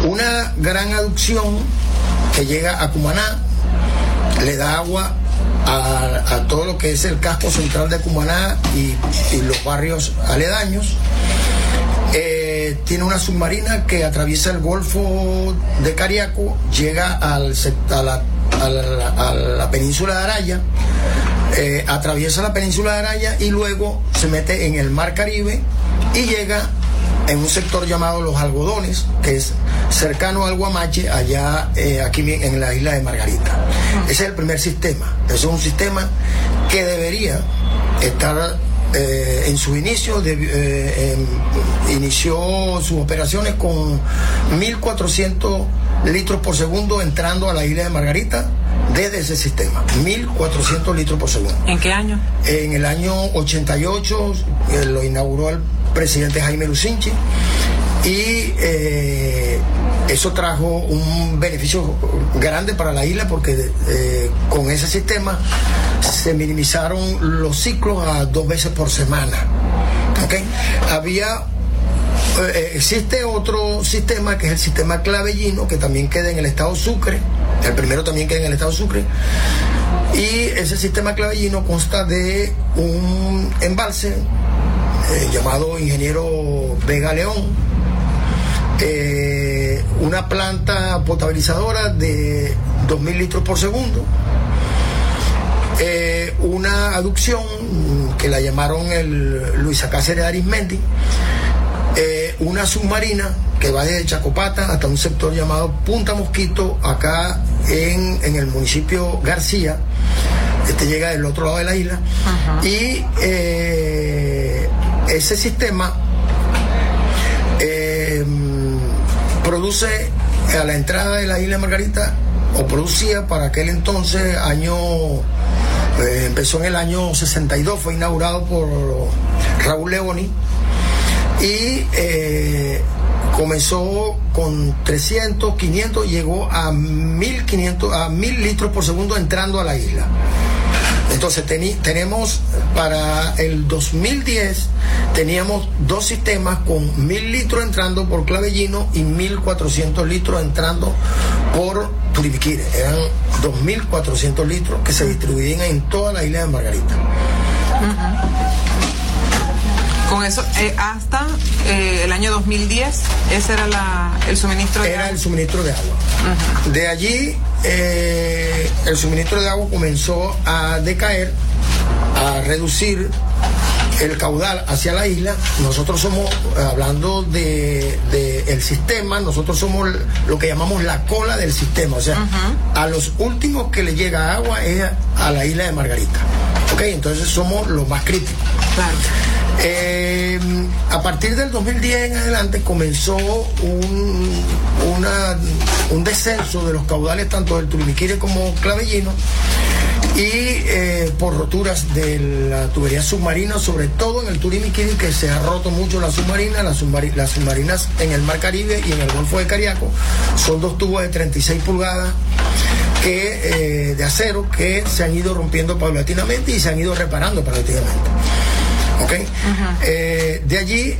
Una gran aducción que llega a Cumaná, le da agua a todo lo que es el casco central de Cumaná y los barrios aledaños. Tiene una submarina que atraviesa el Golfo de Cariaco, llega a la península de Araya, atraviesa la península de Araya y luego se mete en el Mar Caribe y llega en un sector llamado Los Algodones, que es cercano al Guamache, allá aquí en la isla de Margarita. Ese es el primer sistema. Ese es un sistema que debería estar en sus inicios, inició sus operaciones con 1.400 litros por segundo entrando a la isla de Margarita desde ese sistema, 1.400 litros por segundo. ¿En qué año? En el año 88 lo inauguró el presidente Jaime Lucinchi y eso trajo un beneficio grande para la isla porque con ese sistema se minimizaron los ciclos a 2 veces por semana. ¿Okay? Existe otro sistema que es el sistema Clavellino, que también queda en el estado Sucre. El primero también queda en el estado Sucre. Y ese sistema Clavellino consta de un embalse llamado Ingeniero Vega León, una planta potabilizadora de 2.000 litros por segundo, una aducción que la llamaron el Luisa Cáceres Arismendi, una submarina que va desde Chacopata hasta un sector llamado Punta Mosquito, acá en el municipio García. Llega del otro lado de la isla. Uh-huh. Y ese sistema produce a la entrada de la isla de Margarita, o producía para aquel entonces, empezó en el año 62, fue inaugurado por Raúl Leoni y comenzó con 300, 500, llegó a 1.500, a 1.000 litros por segundo entrando a la isla. Entonces tenemos para el 2010 teníamos 2 sistemas con 1.000 litros entrando por Clavellino y 1.400 litros entrando por Turibiquire. Eran 2.400 litros que se distribuían en toda la isla de Margarita. Uh-huh. Con eso, hasta el año 2010, ese era el suministro de agua. Era el suministro de agua. Uh-huh. De allí, el suministro de agua comenzó a decaer, a reducir el caudal hacia la isla. Nosotros somos, hablando de el sistema, nosotros somos lo que llamamos la cola del sistema. O sea, uh-huh, a los últimos que le llega agua es a la isla de Margarita. ¿Ok? Entonces somos los más críticos. Claro. A partir del 2010 en adelante comenzó un descenso de los caudales tanto del Turibiquire como Clavellino y por roturas de la tubería submarina, sobre todo en el Turibiquire, que se ha roto mucho la submarina. Las submarinas en el Mar Caribe y en el Golfo de Cariaco son 2 tubos de 36 pulgadas de acero que se han ido rompiendo paulatinamente y se han ido reparando paulatinamente. ¿Okay? Uh-huh. De allí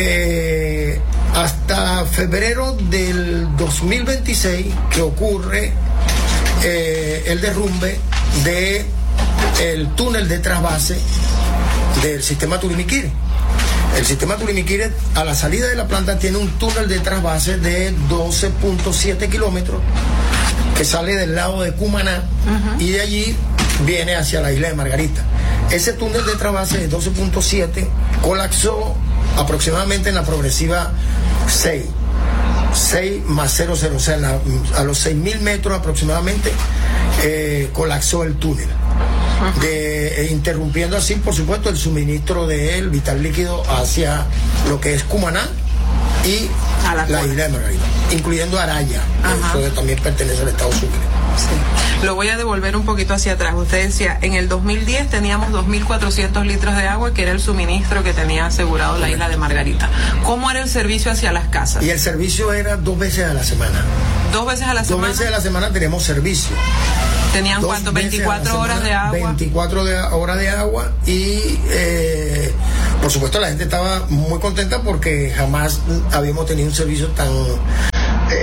hasta febrero del 2026 que ocurre el derrumbe del túnel de trasvase del sistema Turibiquire. El sistema Turibiquire, a la salida de la planta, tiene un túnel de trasvase de 12.7 kilómetros que sale del lado de Cumaná, uh-huh, y de allí viene hacia la isla de Margarita. Ese túnel de trasvase de 12.7 colapsó aproximadamente en la progresiva 6 más 00, o sea, a los 6.000 metros aproximadamente colapsó el túnel, interrumpiendo así, por supuesto, el suministro del vital líquido hacia lo que es Cumaná y la isla de Margarita, incluyendo Araya, eso también pertenece al estado Sucre. Sí. Lo voy a devolver un poquito hacia atrás. Usted decía, en el 2010 teníamos 2.400 litros de agua, que era el suministro que tenía asegurado la isla de Margarita. ¿Cómo era el servicio hacia las casas? Y el servicio era 2 veces a la semana. 2 veces a la semana. 2 veces a la semana tenemos servicio. ¿Tenían cuánto? 24 horas de agua. 24 horas de agua y por supuesto la gente estaba muy contenta porque jamás habíamos tenido un servicio tan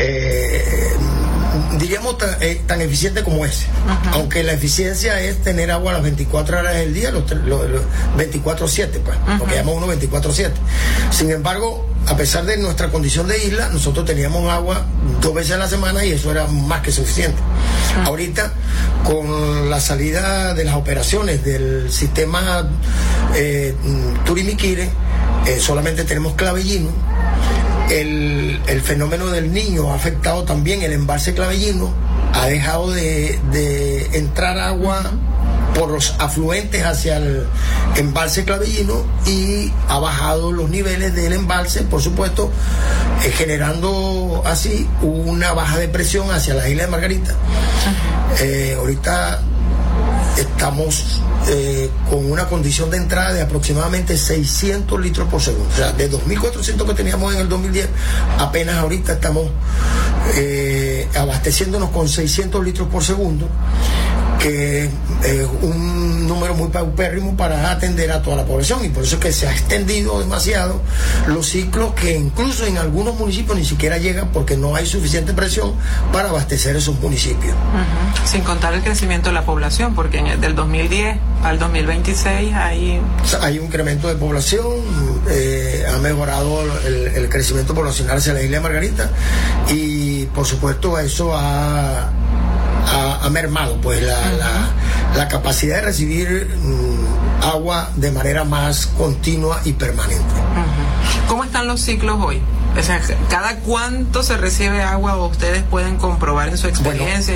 diríamos tan eficiente como ese. Aunque la eficiencia es tener agua las 24 horas del día, los 24/7, pues, porque llama uno 24/7. Sin embargo, a pesar de nuestra condición de isla, nosotros teníamos agua 2 veces a la semana y eso era más que suficiente. Ahorita, con la salida de las operaciones del sistema Turimiquire, solamente tenemos Clavellino. El fenómeno del Niño ha afectado también el embalse Clavellino, ha dejado de entrar agua por los afluentes hacia el embalse Clavellino y ha bajado los niveles del embalse, por supuesto, generando así una baja de presión hacia la isla de Margarita. Ahorita estamos con una condición de entrada de aproximadamente 600 litros por segundo. O sea, de 2.400 que teníamos en el 2010, apenas ahorita estamos abasteciéndonos con 600 litros por segundo, que es un número muy paupérrimo para atender a toda la población, y por eso es que se ha extendido demasiado los ciclos, que incluso en algunos municipios ni siquiera llegan porque no hay suficiente presión para abastecer esos municipios. Sin contar el crecimiento de la población, porque del 2010 al 2026 hay un incremento de población, ha mejorado el crecimiento poblacional hacia la isla de Margarita, y por supuesto eso ha mermado pues la capacidad de recibir agua de manera más continua y permanente. ¿Cómo están los ciclos hoy? O sea, ¿cada cuánto se recibe agua, o ustedes pueden comprobar en su experiencia?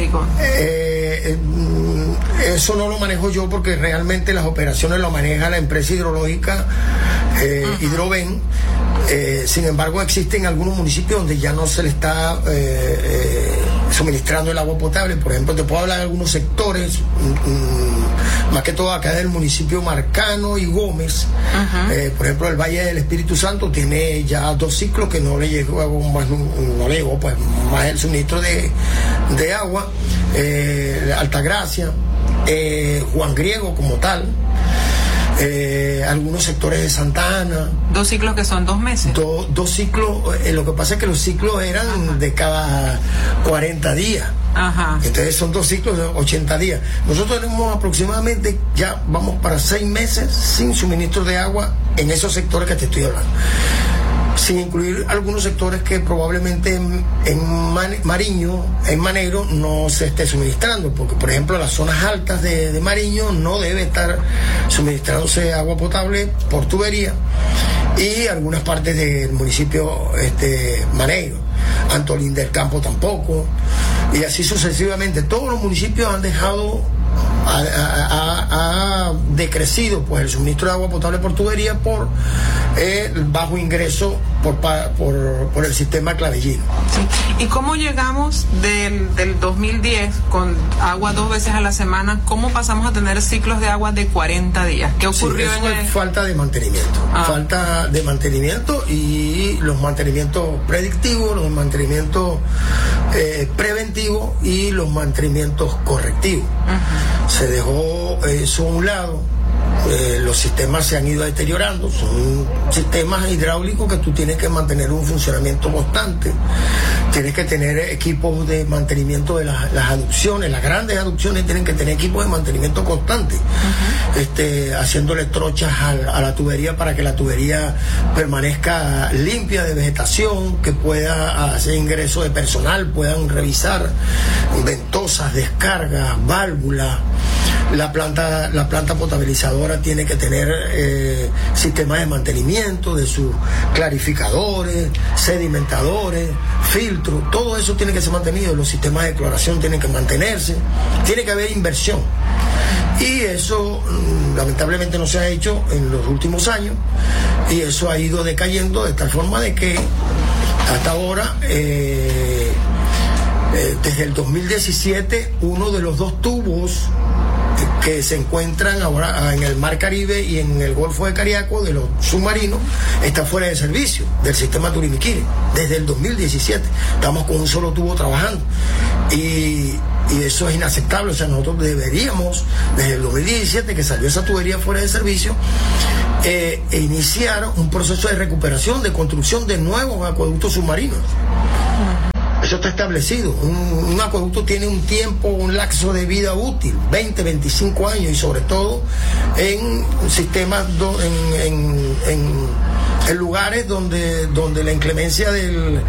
Eso no lo manejo yo, porque realmente las operaciones lo maneja la empresa hidrológica Hidroven. Sin embargo, existen algunos municipios donde ya no se le está suministrando el agua potable. Por ejemplo, te puedo hablar de algunos sectores, más que todo acá del municipio Marcano y Gómez. Por ejemplo, el Valle del Espíritu Santo tiene ya 2 ciclos que no le llegó pues más el suministro de agua. Altagracia, Juan Griego como tal, algunos sectores de Santa Ana. 2 ciclos que son 2 meses. 2 ciclos, lo que pasa es que los ciclos eran de cada 40 días. Entonces son 2 ciclos de 80 días. Nosotros tenemos aproximadamente, ya vamos para 6 meses sin suministro de agua en esos sectores que te estoy hablando, sin incluir algunos sectores que probablemente en Mariño, en Maneiro, no se esté suministrando, porque por ejemplo las zonas altas de Mariño no debe estar suministrándose agua potable por tubería, y algunas partes del municipio Maneiro, Antolín del Campo tampoco, y así sucesivamente. Todos los municipios han dejado, ha decrecido pues el suministro de agua potable por tubería por el bajo ingreso por el sistema Clavellino. Sí. ¿Y cómo llegamos del 2010 con agua 2 veces a la semana? ¿Cómo pasamos a tener ciclos de agua de 40 días? ¿Qué ocurrió? Eso es falta de mantenimiento. Falta de mantenimiento, y los mantenimientos predictivos, los mantenimientos preventivos y los mantenimientos correctivos. Se dejó eso a un lado. Los sistemas se han ido deteriorando, son sistemas hidráulicos que tú tienes que mantener un funcionamiento constante, tienes que tener equipos de mantenimiento de las aducciones, las grandes aducciones tienen que tener equipos de mantenimiento constante, haciéndole trochas a la tubería para que la tubería permanezca limpia de vegetación, que pueda hacer ingreso de personal, puedan revisar ventosas, descargas, válvulas. La planta potabilizadora tiene que tener sistemas de mantenimiento de sus clarificadores, sedimentadores, filtros, todo eso tiene que ser mantenido. Los sistemas de cloración tienen que mantenerse, tiene que haber inversión, y eso lamentablemente no se ha hecho en los últimos años, y eso ha ido decayendo de tal forma de que hasta ahora, desde el 2017, uno de los 2 tubos que se encuentran ahora en el Mar Caribe y en el Golfo de Cariaco de los submarinos está fuera de servicio del sistema Turimiquire desde el 2017. Estamos con un solo tubo trabajando, y eso es inaceptable. O sea, nosotros deberíamos, desde el 2017 que salió esa tubería fuera de servicio, iniciar un proceso de recuperación, de construcción de nuevos acueductos submarinos. Eso está establecido. Un acueducto tiene un tiempo, un lapso de vida útil, 20, 25 años, y sobre todo en sistemas, en lugares donde la inclemencia del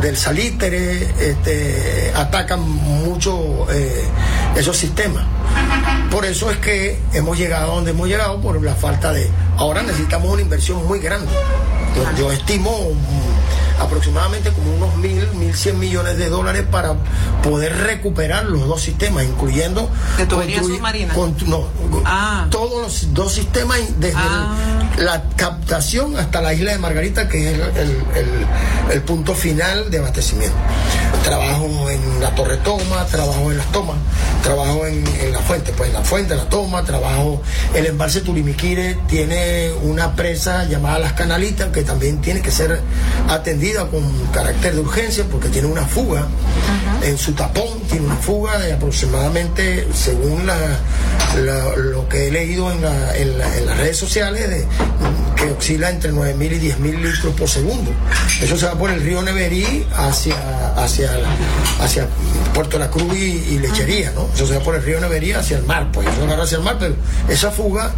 salitre atacan mucho esos sistemas. Por eso es que hemos llegado a donde hemos llegado, por la falta de... Ahora necesitamos una inversión muy grande. Yo estimo aproximadamente como unos 1.100 millones de dólares para poder recuperar los dos sistemas, incluyendo ¿de tubería submarina? Todos los dos sistemas, desde la captación hasta la isla de Margarita, que es el punto final de abastecimiento. Trabajo en la torre toma, trabajo en las tomas, trabajo en la fuente, pues en la fuente, la toma, trabajo. El embalse Turimiquire tiene una presa llamada Las Canalitas, que también tiene que ser atendida con carácter de urgencia, porque tiene una fuga en su tapón, tiene una fuga de aproximadamente, según lo que he leído en las redes sociales, que oscila entre 9.000 y 10.000 litros por segundo. Eso se va por el río Neverí hacia Puerto La Cruz y Lechería, ¿no? Eso se va por el río Neverí hacia el mar, pues eso agarra hacia el mar, pero esa fuga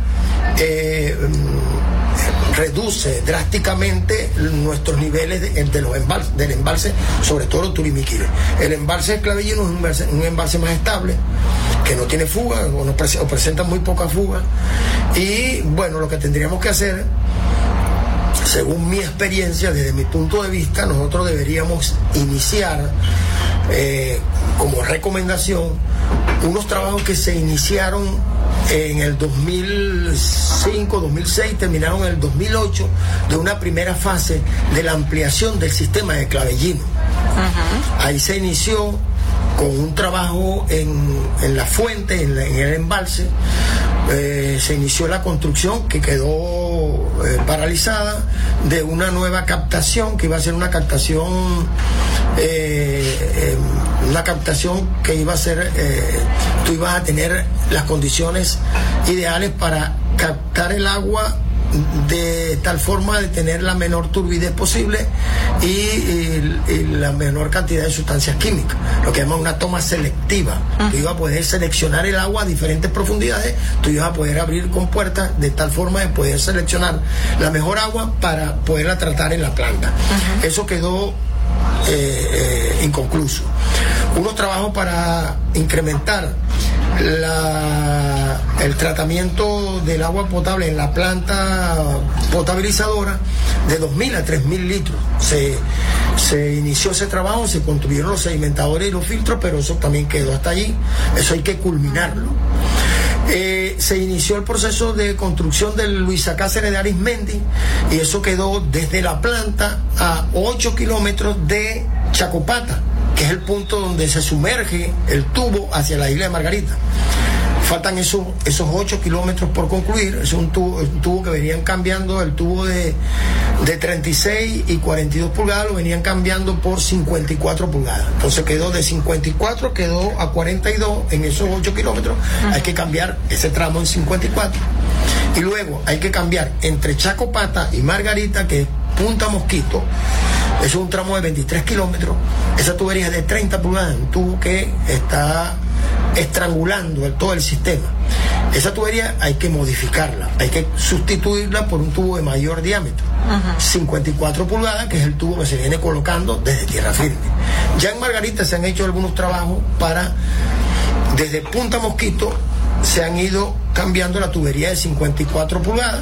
reduce drásticamente nuestros niveles del embalse, sobre todo el Turimiquire. El embalse de Clavellino es un embalse más estable, que no tiene fuga o presenta muy poca fuga. Y bueno, lo que tendríamos que hacer, según mi experiencia, desde mi punto de vista, nosotros deberíamos iniciar como recomendación unos trabajos que se iniciaron en el 2005, 2006, terminaron en el 2008, de una primera fase de la ampliación del sistema de Clavellino. Ahí se inició con un trabajo en la fuente, en el embalse. Se inició la construcción, que quedó paralizada, de una nueva captación, que iba a ser una captación que iba a ser, tú ibas a tener las condiciones ideales para captar el agua de tal forma de tener la menor turbidez posible y la menor cantidad de sustancias químicas, lo que llaman una toma selectiva. Tú ibas a poder seleccionar el agua a diferentes profundidades, tú ibas a poder abrir compuertas de tal forma de poder seleccionar la mejor agua para poderla tratar en la planta. Eso quedó inconcluso. Unos trabajos para incrementar el tratamiento del agua potable en la planta potabilizadora de 2.000 a 3.000 litros. Se inició ese trabajo, se construyeron los sedimentadores y los filtros, pero eso también quedó hasta allí. Eso hay que culminarlo. Se inició el proceso de construcción del Luisa Cáceres de Arismendi, y eso quedó desde la planta a 8 kilómetros de Chacopata, que es el punto donde se sumerge el tubo hacia la isla de Margarita. Faltan esos 8 kilómetros por concluir. Es un tubo que venían cambiando, el tubo de 36 y 42 pulgadas lo venían cambiando por 54 pulgadas. Entonces quedó de 54, quedó a 42 en esos 8 kilómetros. Hay que cambiar ese tramo en 54. Y luego hay que cambiar entre Chacopata y Margarita, que es Punta Mosquito. Es un tramo de 23 kilómetros. Esa tubería es de 30 pulgadas, un tubo que está estrangulando todo el sistema. Esa tubería hay que modificarla, hay que sustituirla por un tubo de mayor diámetro, 54 pulgadas, que es el tubo que se viene colocando desde tierra firme. Ya en Margarita se han hecho algunos trabajos desde Punta Mosquito se han ido cambiando la tubería de 54 pulgadas.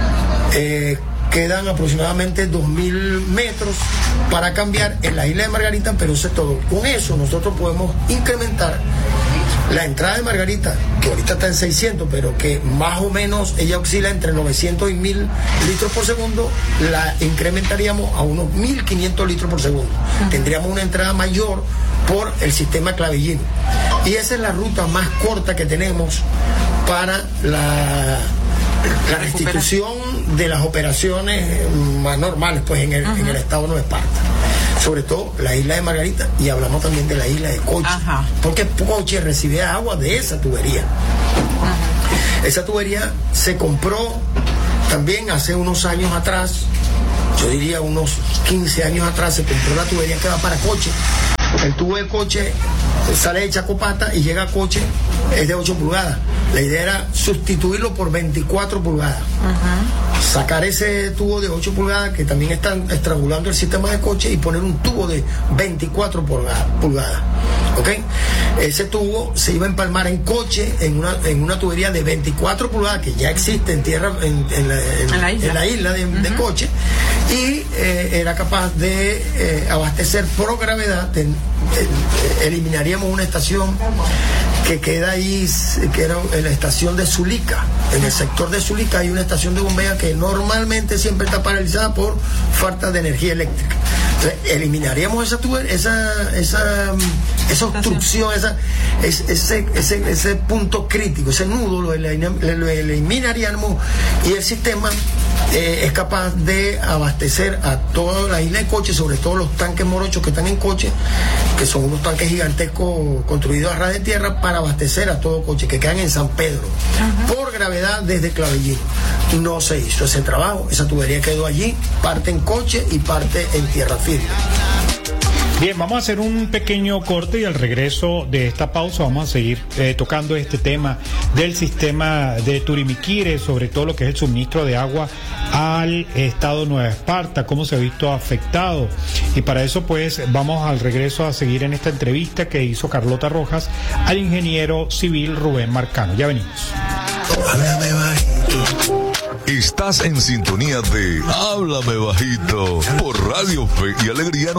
Quedan aproximadamente 2.000 metros para cambiar en la isla de Margarita, pero eso es todo. Con eso nosotros podemos incrementar la entrada de Margarita, que ahorita está en 600, pero que más o menos ella oscila entre 900 y 1.000 litros por segundo, la incrementaríamos a unos 1.500 litros por segundo. Tendríamos una entrada mayor por el sistema Clavellino. Y esa es la ruta más corta que tenemos para la restitución de las operaciones más normales, pues en el estado de Nueva Esparta. Sobre todo la isla de Margarita, y hablamos también de la isla de Coche, porque Coche recibe agua de esa tubería. Esa tubería se compró también hace unos años atrás, yo diría unos 15 años atrás, se compró la tubería que va para Coche, El tubo de coche sale de Chacopata y llega a coche, es de 8 pulgadas. La idea era sustituirlo por 24 pulgadas. Sacar ese tubo de 8 pulgadas que también están estrangulando el sistema de coche y poner un tubo de 24 pulgadas. ¿Ok? Ese tubo se iba a empalmar en coche en una tubería de 24 pulgadas que ya existe en tierra, en la isla de coche, y era capaz de abastecer por gravedad. Eliminaríamos una estación que queda ahí, que era la estación de Zulica. En el sector de Zulica hay una estación de bombeo que normalmente siempre está paralizada por falta de energía eléctrica. Entonces, eliminaríamos esa obstrucción, ese punto crítico, ese nudo, lo eliminaríamos, y el sistema es capaz de abastecer a toda la isla de coche, sobre todo los tanques morochos que están en coche, que son unos tanques gigantescos construidos a ras de tierra para abastecer a todo coche, que quedan en San Pedro, por gravedad desde Clavellín. No se hizo ese trabajo, esa tubería quedó allí, parte en coche y parte en tierra firme. Bien, vamos a hacer un pequeño corte y al regreso de esta pausa vamos a seguir tocando este tema del sistema de Turimiquire, sobre todo lo que es el suministro de agua al estado Nueva Esparta, cómo se ha visto afectado. Y para eso pues vamos al regreso a seguir en esta entrevista que hizo Carlota Rojas al ingeniero civil Rubén Marcano. Ya venimos. Estás en sintonía de Háblame Bajito por Radio Fe y Alegría.